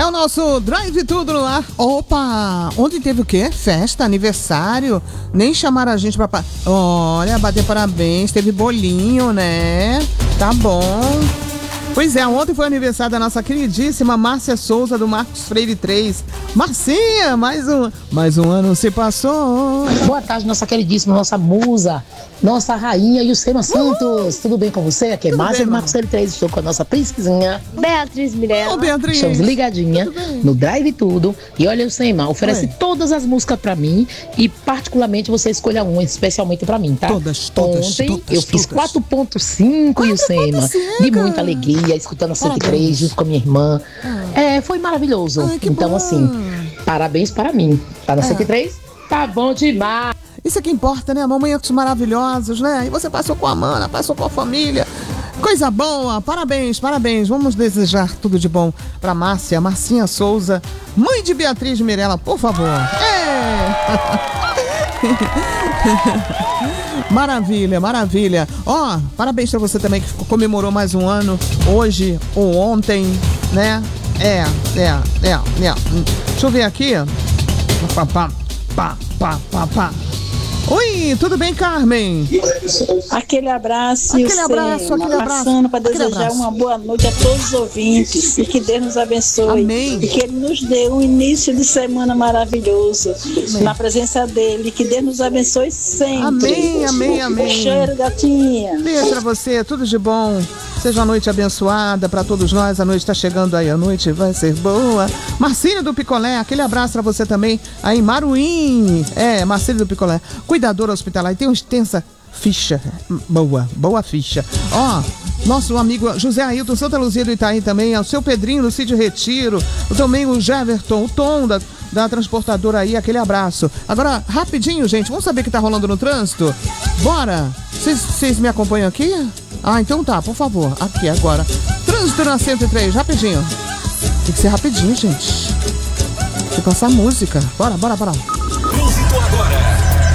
o nosso Drive Tudo no ar. Opa! Ontem teve o quê? Festa, aniversário. Nem chamaram a gente pra... Olha, bater parabéns. Teve bolinho, né? Tá bom. Pois é, ontem foi aniversário da nossa queridíssima Márcia Souza, do Marcos Freire 3. Marcinha, mais um ano se passou. Boa tarde, nossa queridíssima, nossa musa, nossa rainha Ilcema Santos. Tudo bem com você? Aqui é Márcia do Marcos Freire 3. Estou com a nossa princesinha Beatriz Mirella. Beatriz. Estamos ligadinha no Drive Tudo. E olha, Ilcema, oferece todas as músicas pra mim e particularmente você escolha uma especialmente pra mim, tá? Todas. Ontem eu fiz 4.5, Ilcema, de muita alegria, escutando a 103 junto com a minha irmã. Foi maravilhoso. Então, bom. assim, parabéns para mim. Tá na 103? Tá bom demais. Isso é que importa, né? Momentos maravilhosos, né? E você passou com a mana, passou com a família. Coisa boa, parabéns. Vamos desejar tudo de bom pra Marcinha Souza, mãe de Beatriz Mirella, por favor. Maravilha. Parabéns pra você também que comemorou mais um ano, hoje ou ontem, né? Deixa eu ver aqui. Oi, tudo bem, Carmen? Aquele abraço. Passando para desejar uma boa noite a todos os ouvintes e que Deus nos abençoe. Amém. E que Ele nos dê um início de semana maravilhoso. Amém. Na presença dele. Que Deus nos abençoe sempre. Amém. Um cheiro, gatinha. Beijo pra você, tudo de bom. Seja uma noite abençoada pra todos nós. A noite tá chegando aí, a noite vai ser boa. Marcílio do Picolé, aquele abraço pra você também. Aí, Maruim. Marcílio do Picolé. Cuidadora hospitalar. E tem uma extensa ficha. Boa ficha. Nosso amigo José Ailton, Santa Luzia do Itaí também. O seu Pedrinho do Cid Retiro. Também o Jeverton, o Tom da transportadora aí. Aquele abraço. Agora, rapidinho, gente. Vamos saber o que tá rolando no trânsito? Bora! Vocês me acompanham aqui? Então tá, por favor. Aqui, agora. Trânsito na 103, rapidinho. Tem que ser rapidinho, gente. Tem que passar música. Bora. Trânsito agora.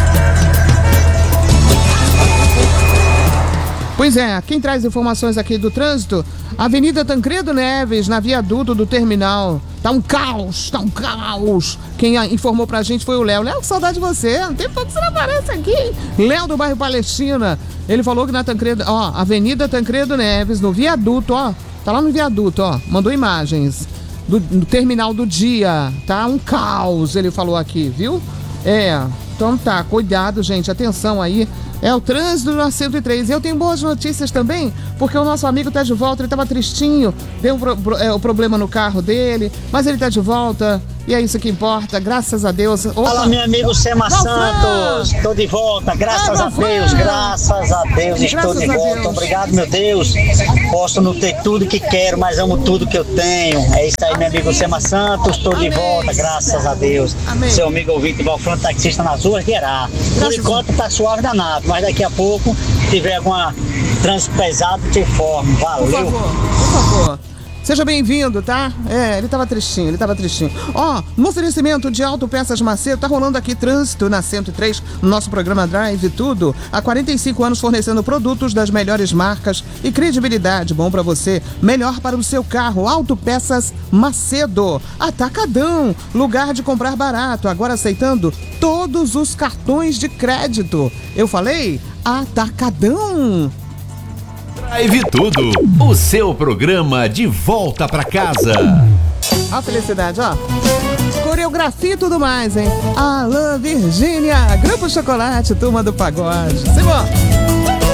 Pois é, quem traz informações aqui do trânsito? Avenida Tancredo Neves, na viaduto do terminal. Tá um caos. Quem informou pra gente foi o Léo. Léo, que saudade de você. Não tem pouco que você não aparece aqui. Léo do bairro Palestina. Ele falou que na Tancredo, Avenida Tancredo Neves, no viaduto, tá lá no viaduto, mandou imagens do terminal do dia. Tá um caos, ele falou aqui, viu? Então tá, cuidado, gente, atenção aí. É o trânsito na 103. Eu tenho boas notícias também, porque o nosso amigo tá de volta. Ele tava tristinho, deu o problema no carro dele, mas ele tá de volta. E é isso que importa, graças a Deus. Fala, meu amigo Sema Santos, estou de volta, graças a Deus, estou de volta. Obrigado, meu Deus. Posso não ter tudo que quero, mas amo tudo que eu tenho. É isso aí, meu amigo Sema Santos, estou de volta, graças a Deus. Amém. Seu amigo ouvinte, Valfrão, taxista nas ruas de Herá. Por enquanto tá suave danado, mas daqui a pouco, se tiver alguma trânsito pesado, te informo. Valeu. Por favor. Seja bem-vindo, tá? Ele tava tristinho. No oferecimento de Autopeças Macedo, tá rolando aqui trânsito na 103, no nosso programa Drive Tudo. Há 45 anos fornecendo produtos das melhores marcas e credibilidade. Bom pra você, melhor para o seu carro. Autopeças Macedo. Atacadão, lugar de comprar barato. Agora aceitando todos os cartões de crédito. Eu falei? Atacadão. Drive Tudo, o seu programa de volta pra casa. A felicidade, coreografia e tudo mais, hein? Alô, Virgínia, Grupo Chocolate, Turma do Pagode. Simão.